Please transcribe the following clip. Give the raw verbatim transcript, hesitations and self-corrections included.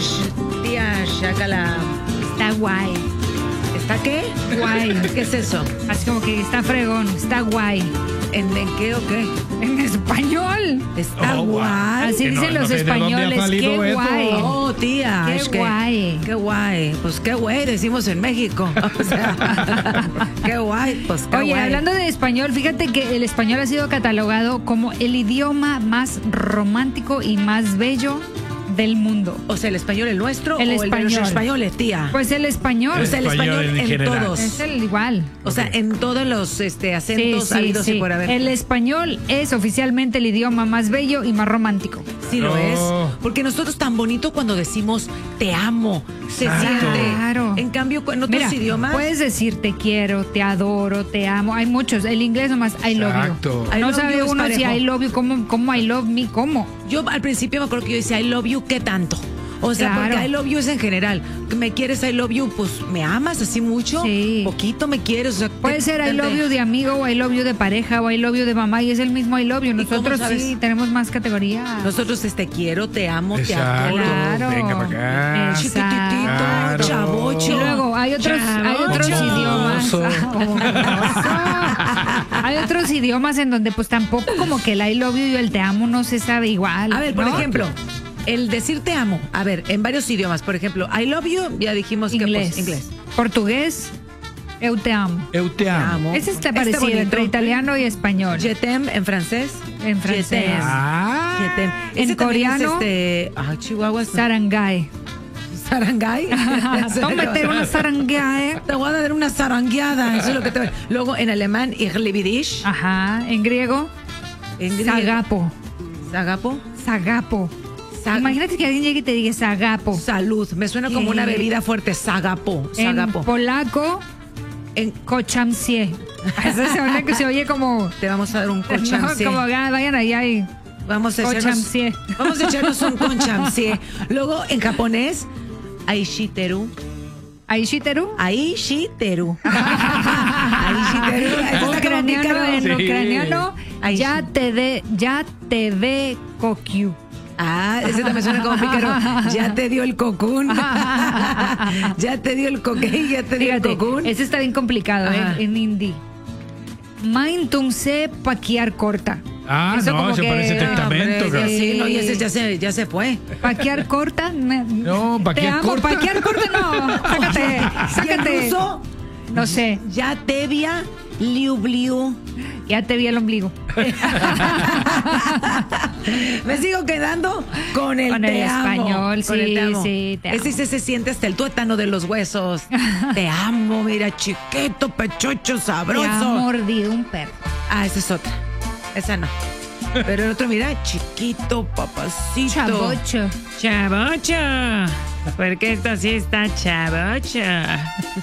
tía Shakala. Está guay. ¿Está qué? Guay. ¿Qué es eso? Así como que está fregón, está guay. ¿En, en qué o qué? En español. Está Oh, guay. Así Que no- dicen no los sé de dónde ha españoles. salido Qué eso. guay. Oh, tía. Qué es que- guay. Qué guay. Pues qué guay, decimos en México. O sea, qué guay. Pues qué Oye, guay. hablando de español, fíjate que el español ha sido catalogado como el idioma más romántico y más bello del mundo. O sea, el español el nuestro El o el de los español. españoles, tía. Pues el español. o sea, el español español en en, general. todos. Es el igual. O sea, en todos los este, Sí, acentos sí, habidos sí. y por haber. El español es oficialmente el idioma más bello y más romántico. Sí lo No. es. Porque nosotros tan bonito cuando decimos te amo. Se Exacto. siente. Claro. En cambio, en otros Mira, idiomas. puedes decir te quiero, te adoro, te amo. Hay muchos. El inglés nomás I love Exacto. you. I No love sabe you es uno si parejo. I love you, cómo, cómo I love me, cómo. Yo al principio me acuerdo que yo decía I love you, ¿qué tanto? O sea, Claro. porque I love you es en general. ¿Me quieres I love you? Pues ¿me amas así mucho? Sí. Poquito me quieres. O sea, Puede ¿qué- ser I love you de amigo o I love you de pareja o I love you de mamá y es el mismo I love you. cómo Nosotros sabes? sí tenemos más categorías. Nosotros es te quiero, te amo, te Exacto. adoro. Claro. Venga para acá. Exacto. Chiquititito, Claro. chavocho. Y luego hay otros, hay otros Chavocho. idiomas. Oso. Ah, oso. Hay otros idiomas en donde pues tampoco como que el I love you y el te amo no se sabe igual. A ver, por ¿no? ejemplo, el decir te amo. A ver, en varios idiomas. Por ejemplo, I love you, ya dijimos Inglés. que pues, inglés. Portugués, eu te amo. Eu te amo. Ese está Está parecido bonito. entre italiano y español. Je t'aime en francés. En Je francés. t'aime. Ah. Je t'aime. En Ese también es, coreano, este, ah, Chihuahua. Sarangay. Sarangay. Tómate una sarangay. Te voy a dar una zarangueada. Eso es lo que te. Luego en alemán, ich liebe dich. Ajá. En griego, En griego, sagapo. Sagapo. Sagapo. Sag- Imagínate que alguien llegue y te diga sagapo. Salud. Me suena como ¿Qué? una bebida fuerte. Sagapo. En Sagapo. polaco, En- kochamsie. Eso se oye, que se oye como... te vamos a dar un No, conchamsie. como ah, vayan allá y... Vamos a echarnos, Conchamsie. vamos a echarnos un conchamsie. Luego en japonés, aishiteru. Aishiteru. Aishiteru. Aishiteru. Eso En está como ucraniano, pícaro. en Sí. ucraniano, Aishi. ya te de, ya te ve kokyu. Ah, ese también suena como pícaro. Ya te dio el cocún. Ya te dio el coquín, ya te dio Fíjate, el cocún. ese está bien complicado, Ajá. ¿eh? En hindi. Maintumse paquiar corta. Ah, Eso no, como se que- parece No, testamento. Hombre, cara. sí, sí, no, y ese ya se, ya se fue. Paquear corta. me- No, Te paquear amo, corta. paquear corta no. Sácate, Y sácate. en ruso, No sé, ya te via liubliu. ya te vi el ombligo. Me sigo quedando con el Con el te amo. español, Con el sí, te amo. sí, te amo. Ese sí se siente hasta el tuétano de los huesos. Te amo, mira, chiquito, pechocho, Te ha sabroso. mordido un perro. Ah, esa es otra. Esa no. Pero el otro, mira, chiquito, papacito. Chavocho. Chavocho, porque esto sí está chavocho.